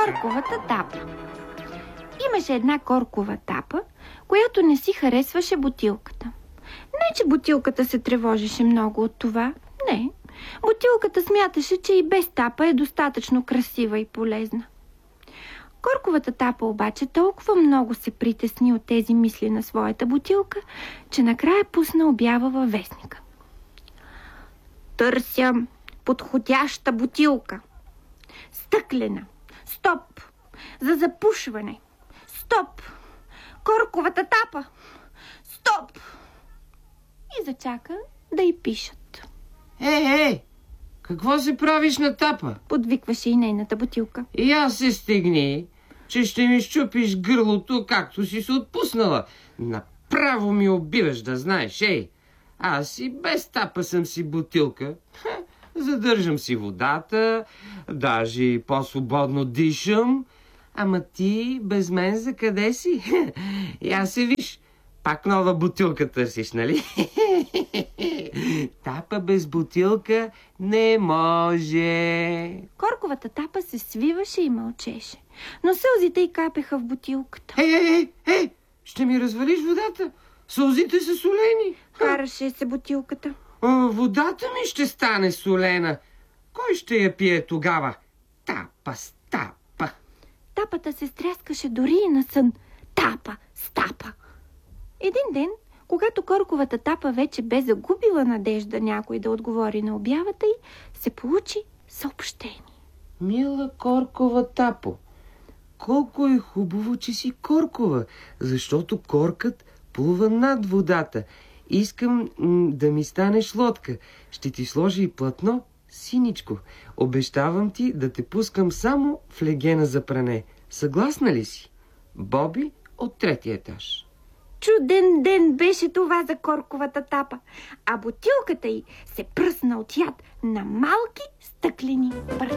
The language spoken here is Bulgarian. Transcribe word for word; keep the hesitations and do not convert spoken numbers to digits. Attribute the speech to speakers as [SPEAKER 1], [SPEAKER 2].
[SPEAKER 1] Корковата тапа. Имаше една коркова тапа, която не си харесваше бутилката. Не, че бутилката се тревожеше много от това. Не. Бутилката смяташе, че и без тапа е достатъчно красива и полезна. Корковата тапа обаче толкова много се притесни от тези мисли на своята бутилка, че накрая пусна обява във вестника. Търся подходяща бутилка. Стъклена. Стоп. За запушване. Стоп. Корковата тапа. Стоп. И зачака да й пишат.
[SPEAKER 2] Ей, ей! Какво се правиш на тапа?
[SPEAKER 1] Подвикваше и нейната бутилка.
[SPEAKER 2] И аз се стегни, че ще ми щупиш гърлото, както си се отпуснала. Направо ми убиваш, да знаеш, ей! Аз и без тапа съм си бутилка. Ха, задържам си водата, даже и по-свободно дишам. Ама ти без мен за къде си? И аз се виж, пак нова бутилка търсиш, нали? Тапа без бутилка не може.
[SPEAKER 1] Корковата тапа се свиваше и мълчеше, но сълзите й капеха в бутилката.
[SPEAKER 2] Ей, ей, ей, ей! Ще ми развалиш водата. Сълзите са солени.
[SPEAKER 1] Караше се бутилката.
[SPEAKER 2] О, водата ми ще стане солена. Кой ще я пие тогава? Тапа, стапа.
[SPEAKER 1] Тапата се стряскаше дори и на сън. Тапа, стапа. Един ден, когато корковата тапа вече бе загубила надежда някой да отговори на обявата й, се получи съобщение.
[SPEAKER 2] Мила коркова тапо, колко е хубаво, че си коркова, защото коркът плува над водата. Искам м- да ми станеш лодка. Ще ти сложа и платно синичко. Обещавам ти да те пускам само в легена за пране. Съгласна ли си? Боби от третия етаж.
[SPEAKER 1] Чуден ден беше това за корковата тапа, а бутилката й се пръсна от яд на малки стъклени пръчки.